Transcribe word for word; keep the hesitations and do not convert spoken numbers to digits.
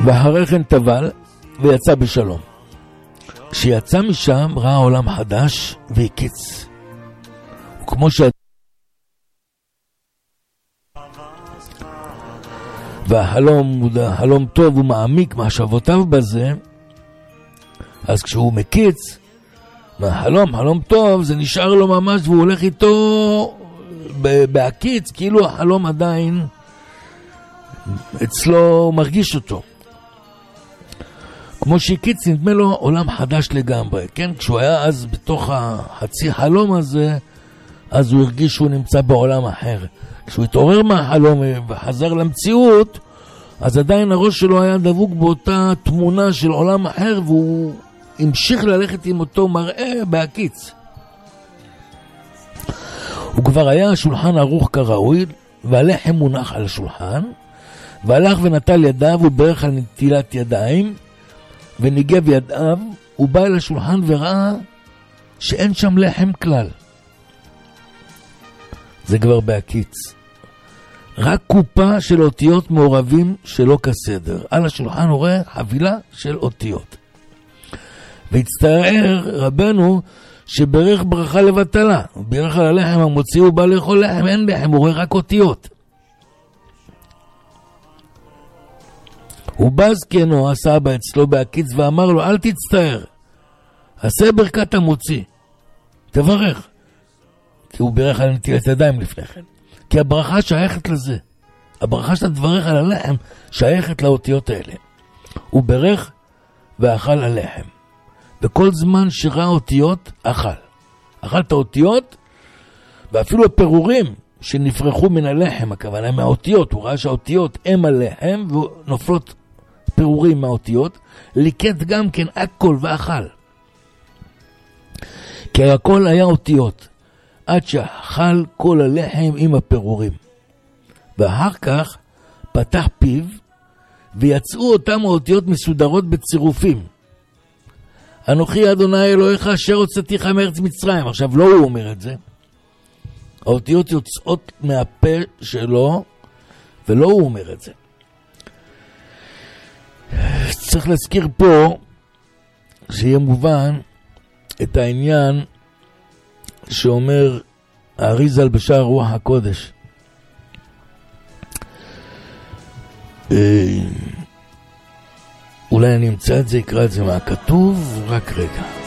ואחרי כן טבל ויצא בשלום. כשיצא משם ראה עולם חדש והקיץ. וכמו ש... והחלום, החלום טוב ומעמיק מחשבותיו בזה, אז כשהוא מקיץ מהחלום, חלום טוב, זה נשאר לו ממש, והוא הולך איתו בהקיץ, כאילו החלום עדיין אצלו מרגיש אותו. כמו שהקיץ נדמה לו עולם חדש לגמרי, כן? כשהוא היה אז בתוך החצי חלום הזה, אז הוא הרגיש שהוא נמצא בעולם אחר. כשהוא התעורר מהחלום וחזר למציאות, אז עדיין הראש שלו היה דבוק באותה תמונה של עולם אחר, והוא המשיך ללכת עם אותו מראה בהקיץ. הוא כבר היה שולחן ערוך כראוי, והלחם מונח על השולחן, והלך ונטל ידיו וברך על נטילת ידיים, וניגב ידיו, הוא בא אל השולחן וראה שאין שם לחם כלל. זה כבר בהקיץ. רק קופה של אותיות מעורבים שלא כסדר. על השולחן הוא רואה חבילה של אותיות. והצטער רבנו שברך ברכה לבטלה. הוא בירך על הלחם המוציא, הוא בא לאכול לחם, אין לחם, הוא רואה רק אותיות. הוא בא זקנו, הסבא אצלו בהקיץ, ואמר לו, אל תצטער, עשה ברכת המוציא, תברך. כי הוא בירך על נטילת ידיים לפני כן. כי הברכה שייכת לזה. הברכה שאתה תברך על הלחם שייכת לאותיות האלה. הוא ברך ואכל הלחם. וכל זמן שראה אותיות, אכל. אכל את האותיות, ואפילו הפירורים שנפרחו מן הלחם, הכוונה מהאותיות, הוא ראה שהאותיות הם הלחם, ונופלות פירורים מהאותיות, ליקט גם כן הכל ואכל. כי הכל היה אותיות, עד שאכל כל הלחם עם הפירורים. ואחר כך פתח פיו, ויצאו אותם האותיות מסודרות בצירופים. אנוכי אדוני אלוהיך אשר הוצאתיך מארץ מצרים. עכשיו לא הוא אומר את זה. האותיות יוצאות מהפה שלו, ולא הוא אומר את זה. צריך להזכיר פה, שיהיה מובן, את העניין שאומר האריז"ל בשער רוח הקודש. אולי אני אמצא את זה, אקרא את זה מהכתוב, רק רגע.